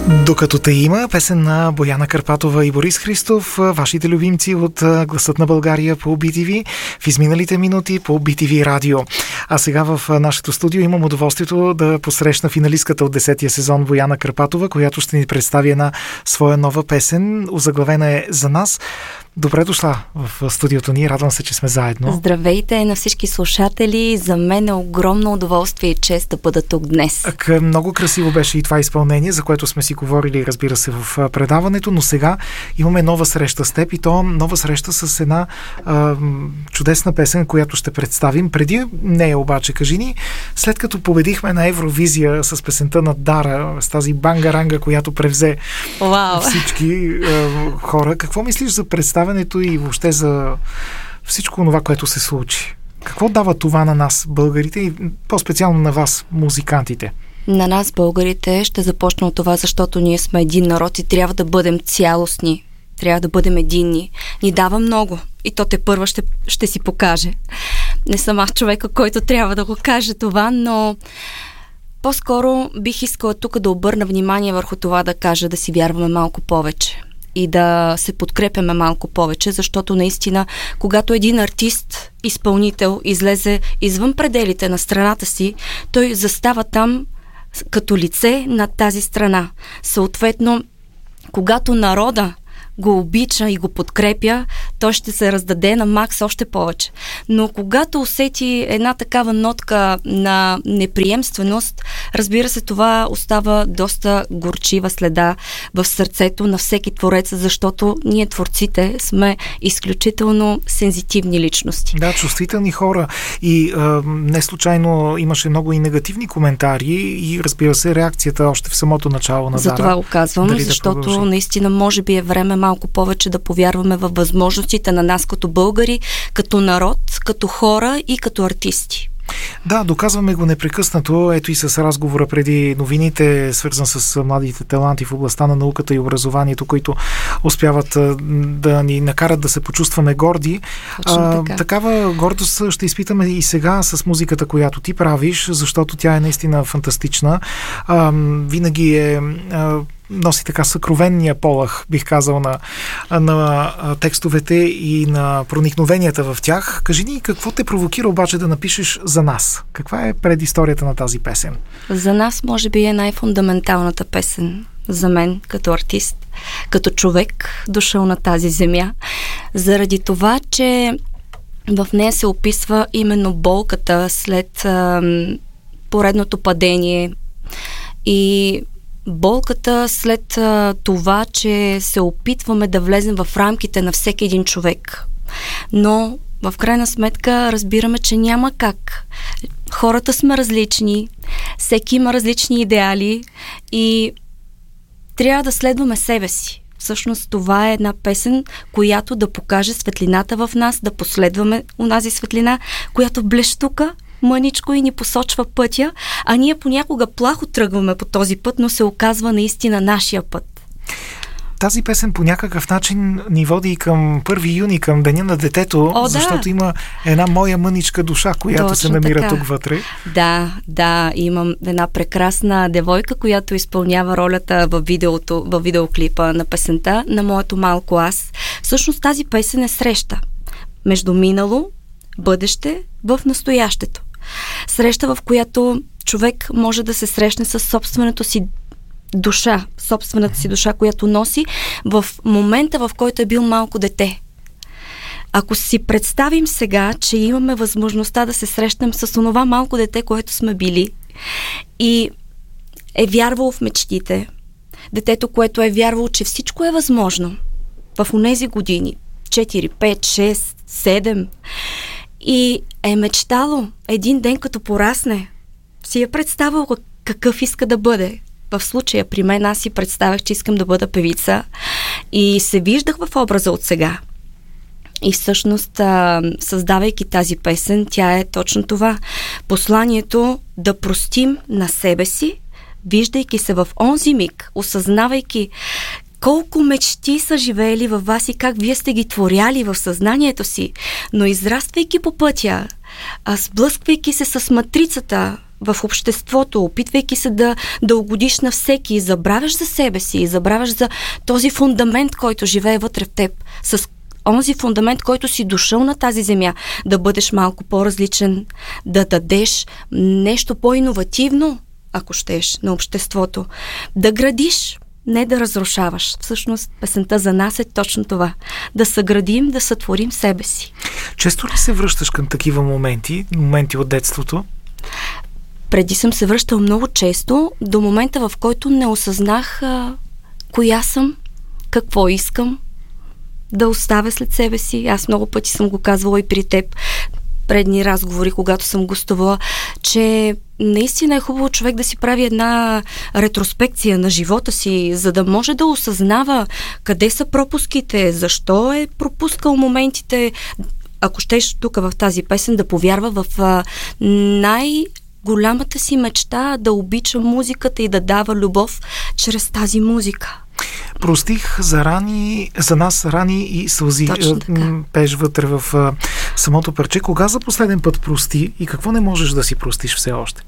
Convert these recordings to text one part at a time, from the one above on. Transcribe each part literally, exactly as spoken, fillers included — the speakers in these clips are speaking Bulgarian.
Докато те има, песен на Бояна Карпатова и Борис Христов, вашите любимци от Гласът на България по Би Ти Ви в изминалите минути по Би Ти Ви радио. А сега в нашето студио имам удоволствието да посрещна финалистката от десетия сезон Бояна Карпатова, която ще ни представи една своя нова песен, озаглавена е "За нас". Добре дошла в студиото ни. Радвам се, че сме заедно. Здравейте на всички слушатели. За мен е огромно удоволствие и чест да бъда тук днес. К- много красиво беше и това изпълнение, за което сме си говорили, разбира се, в предаването, но сега имаме нова среща с теб и то нова среща с една а, чудесна песен, която ще представим. Преди нея обаче, кажи ни, след като победихме на Евровизия с песента на Дара, с тази бангаранга, която превзе Вау. всички а, хора, какво мислиш за представянето и въобще за всичко това, което се случи? Какво дава това на нас, българите, и по-специално на вас, музикантите? На нас, българите, ще започна от това, защото ние сме един народ и трябва да бъдем цялостни. Трябва да бъдем единни. Ни дава много. И то те първа ще, ще си покаже. Не съм аз човека, който трябва да го каже това, но по-скоро бих искала тук да обърна внимание върху това да кажа да си вярваме малко повече и да се подкрепяме малко повече, защото наистина, когато един артист, изпълнител излезе извън пределите на страната си, той застава там като лице на тази страна. Съответно, когато народа го обича и го подкрепя, той ще се раздаде на макс още повече. Но когато усети една такава нотка на неприемственост, разбира се, това остава доста горчива следа в сърцето на всеки творец, защото ние творците сме изключително сензитивни личности. Да, чувствителни хора и а, не случайно имаше много и негативни коментари и, разбира се, реакцията още в самото начало на Дара. За това го казвам, Дали защото да наистина може би е време малко повече да повярваме във възможностите на нас като българи, като народ, като хора и като артисти. Да, доказваме го непрекъснато. Ето и с разговора преди новините, свързан с младите таланти в областта на науката и образованието, които успяват да ни накарат да се почувстваме горди. А, така. Такава гордост ще изпитаме и сега с музиката, която ти правиш, защото тя е наистина фантастична. А, винаги е... А, носи така съкровенния полах, бих казал, на, на текстовете и на проникновенията в тях. Кажи ни, какво те провокира обаче да напишеш "За нас"? Каква е предисторията на тази песен? "За нас" може би е най-фундаменталната песен за мен като артист, като човек, дошъл на тази земя, заради това, че в нея се описва именно болката след а, поредното падение и болката след а, това, че се опитваме да влезем в рамките на всеки един човек. Но в крайна сметка разбираме, че няма как. Хората сме различни, всеки има различни идеали и трябва да следваме себе си. Всъщност това е една песен, която да покаже светлината в нас, да последваме онази светлина, която блещука мъничко и ни посочва пътя, а ние понякога плахо тръгваме по този път, но се оказва наистина нашия път. Тази песен по някакъв начин ни води и към първи юни, към Деня на детето, О, защото да. Има една моя мъничка душа, която Точно се намира така. тук вътре. Да, да, имам една прекрасна девойка, която изпълнява ролята във видеото, във видеоклипа на песента на "Моето малко аз". Всъщност тази песен е среща между минало, бъдеще в настоящето. Среща, в която човек може да се срещне с собственото си душа, собствената си душа, която носи в момента, в който е бил малко дете. Ако си представим сега, че имаме възможността да се срещнем с онова малко дете, което сме били и е вярвало в мечтите, детето, което е вярвало, че всичко е възможно в онези години, четири, пет, шест, седем, и е мечтало един ден, като порасне, си е представил какъв иска да бъде. В случая при мен аз си представях, че искам да бъда певица и се виждах в образа от сега. И всъщност, а, създавайки тази песен, тя е точно това. Посланието да простим на себе си, виждайки се в онзи миг, осъзнавайки колко мечти са живеели във вас и как вие сте ги творяли в съзнанието си, но израствайки по пътя, а сблъсквайки се с матрицата в обществото, опитвайки се да, да угодиш на всеки, забравяш за себе си, забравяш за този фундамент, който живее вътре в теб, с онзи фундамент, който си дошъл на тази земя, да бъдеш малко по-различен, да дадеш нещо по-иновативно, ако щеш, на обществото, да градиш, не да разрушаваш. Всъщност, песента за нас е точно това. Да съградим, да сътворим себе си. Често ли се връщаш към такива моменти, моменти от детството? Преди съм се връщал много често, до момента, в който не осъзнах а, коя съм, какво искам да оставя след себе си. Аз много пъти съм го казвала и при теб, предни разговори, когато съм гостувала, че наистина е хубаво човек да си прави една ретроспекция на живота си, за да може да осъзнава къде са пропуските, защо е пропускал моментите, ако щеш тук в тази песен, да повярва в а, най- голямата си мечта, да обича музиката и да дава любов чрез тази музика. Простих за рани, за нас рани и сълзи. Пееш вътре в а, самото парче. Кога за последен път прости и какво не можеш да си простиш все още?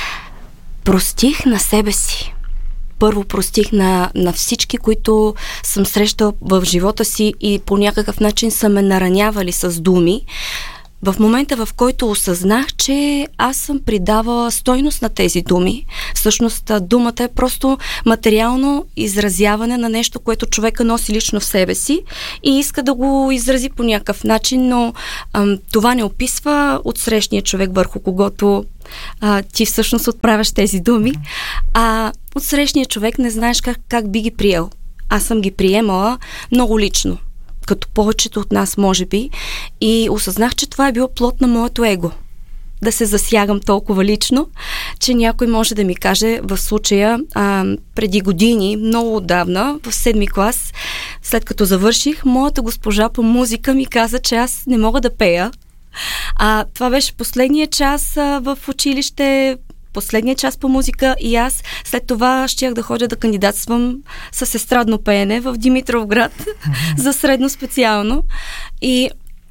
Простих на себе си. Първо простих на, на всички, които съм срещал в живота си и по някакъв начин са ме наранявали с думи. В момента, в който осъзнах, че аз съм придавала стойност на тези думи. Всъщност, думата е просто материално изразяване на нещо, което човека носи лично в себе си и иска да го изрази по някакъв начин, но ам, това не описва отсрещния човек, върху когото а, ти всъщност отправяш тези думи, а отсрещния човек не знаеш как, как би ги приел. Аз съм ги приемала много лично, като повечето от нас, може би, и осъзнах, че това е било плод на моето его. Да се засягам толкова лично, че някой може да ми каже в случая а, преди години, много отдавна, в седми клас, след като завърших, моята госпожа по музика ми каза, че аз не мога да пея. А, това беше последния час а, в училище, последния час по музика и аз след това щях да ходя да кандидатствам с естрадно пеене в Димитровград mm-hmm. за средно специално. И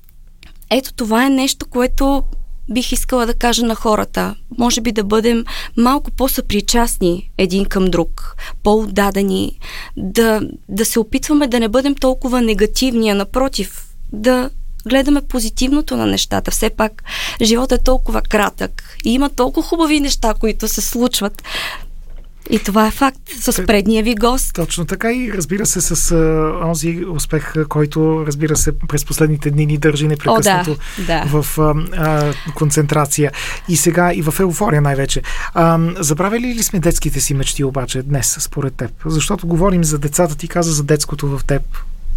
ето това е нещо, което бих искала да кажа на хората. Може би да бъдем малко по-съпричастни един към друг, по-отдадени, да, да се опитваме да не бъдем толкова негативни, а напротив, да гледаме позитивното на нещата. Все пак животът е толкова кратък и има толкова хубави неща, които се случват. И това е факт с предния ви гост. Точно така и разбира се с а, онзи успех, който разбира се през последните дни ни държи непрекъснато О, да, да. в а, а, концентрация. И сега и в еуфория най-вече. А, забравили ли сме детските си мечти обаче днес, според теб? Защото говорим за децата, ти каза за детското в теб.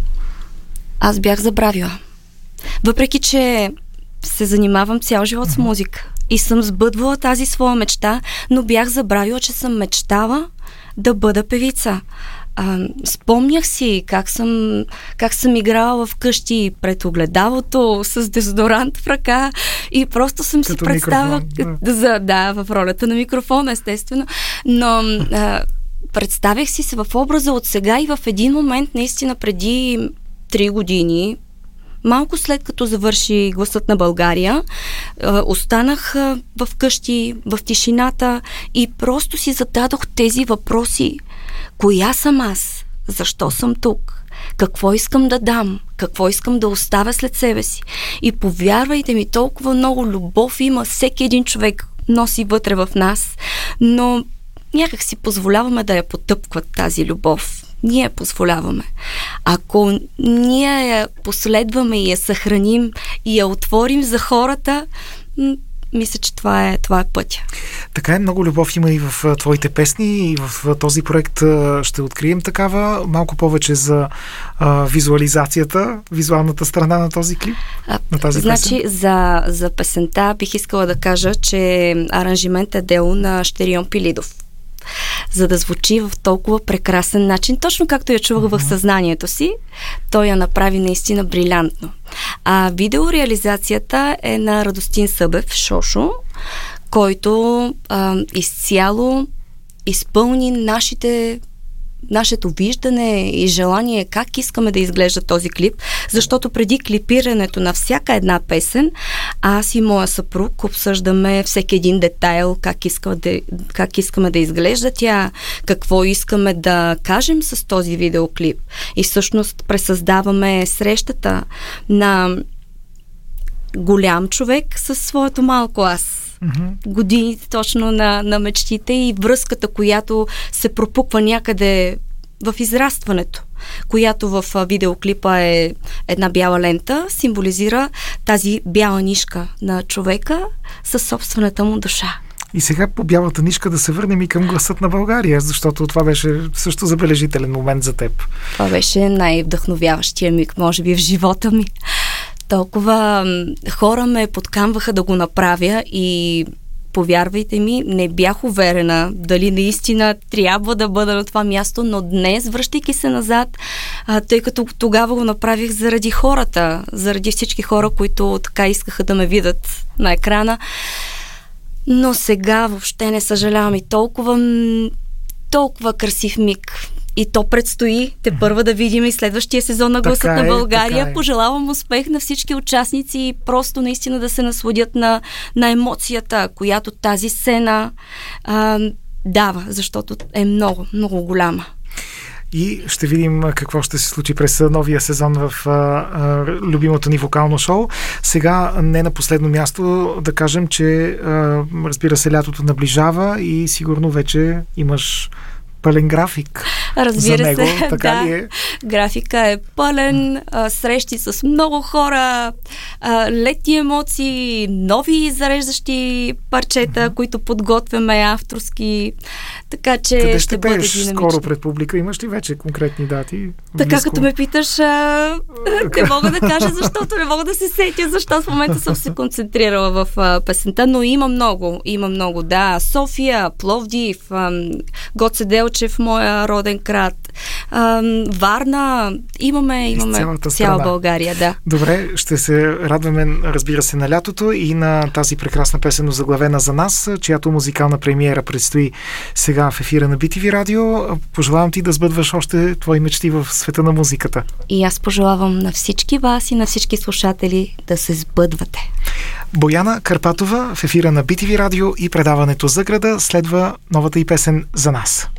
Аз бях забравила. Въпреки че се занимавам цял живот с музика и съм сбъдвала тази своя мечта, но бях забравила, че съм мечтала да бъда певица. А, спомнях си как съм, как съм играла вкъщи пред огледалото с дезодорант в ръка и просто съм Като си представила да. За, да, в ролята на микрофона, естествено, но а, представях си се в образа от сега и в един момент, наистина преди три години, малко след като завърши Гласът на България, останах в къщи, в тишината и просто си зададох тези въпроси. Коя съм аз? Защо съм тук? Какво искам да дам? Какво искам да оставя след себе си? И повярвайте ми, толкова много любов има, всеки един човек носи вътре в нас, но някак си позволяваме да я потъпкват тази любов. Ние я позволяваме. Ако ние я последваме и я съхраним и я отворим за хората, мисля, че това е, това е пътя. Така е, много любов има и в твоите песни и в този проект ще открием такава. Малко повече за а, визуализацията, визуалната страна на този клип, а, на тази значи, песен. За, за песента бих искала да кажа, че аранжимент е дело на Щерион Пилидов, за да звучи в толкова прекрасен начин, точно както я чувах uh-huh. в съзнанието си, той я направи наистина брилянтно. А видеореализацията е на Радостин Събев, Шошо, който а, изцяло изпълни нашите нашето виждане и желание как искаме да изглежда този клип, защото преди клипирането на всяка една песен, аз и моя съпруг обсъждаме всеки един детайл, как искаме да, как искаме да изглежда тя, какво искаме да кажем с този видеоклип. И всъщност пресъздаваме срещата на голям човек със своето малко аз. Mm-hmm. Годините точно на, на мечтите и връзката, която се пропуква някъде в израстването, която в видеоклипа е една бяла лента, символизира тази бяла нишка на човека със собствената му душа. И сега по бялата нишка да се върнем и към гласът на България, защото това беше също забележителен момент за теб. Това беше най-вдъхновяващия миг, може би, в живота ми. Толкова хора ме подкамваха да го направя и повярвайте ми, не бях уверена дали наистина трябва да бъда на това място, но днес, връщайки се назад, а, тъй като тогава го направих заради хората, заради всички хора, които така искаха да ме видят на екрана, но сега въобще не съжалявам и толкова, толкова красив миг. И то предстои те първа да видим и следващия сезон на Гласът на България. Е, е. Пожелавам успех на всички участници и просто наистина да се насладят на, на емоцията, която тази сцена а, дава, защото е много, много голяма. И ще видим какво ще се случи през новия сезон в а, а, любимото ни вокално шоу. Сега, не на последно място, да кажем, че а, разбира се, лятото наближава и сигурно вече имаш пълен график. Разбира за него, се, така да. ли е? Графика е пълен, а, срещи с много хора, а, летни емоции, нови зареждащи парчета, mm-hmm. които подготвяме авторски. Така че къде ще, ще бъде пееш динамично. Скоро пред публика? Имаш ли вече конкретни дати? Така Близко? като ме питаш, а, не мога да кажа, защото не мога да се сетя, защото в момента съм се концентрирала в а, песента, но има много, има много, да. София, Пловдив, а, Гоце Делчев, моя роден град, а, Варна, имаме, имаме цяла България, да. Добре, ще се радваме, разбира се, на лятото и на тази прекрасна песен, озаглавена за нас, чиято музикална премиера предстои сега в ефира на би ти ви Радио. Пожелавам ти да сбъдваш още твои мечти в света на музиката. И аз пожелавам на всички вас и на всички слушатели да се сбъдвате. Бояна Карпатова в ефира на би ти ви Радио и предаването за града. Следва новата и песен за нас.